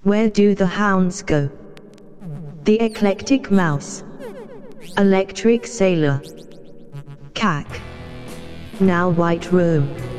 Where do the hounds go? The eclectic mouse. Electric sailor. Cack. Now white room.